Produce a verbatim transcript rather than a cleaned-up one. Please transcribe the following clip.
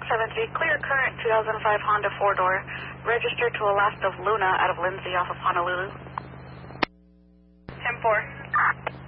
seven three, clear current two thousand five Honda four-door, registered to a last of Luna out of Lindsay off of Honolulu. ten four.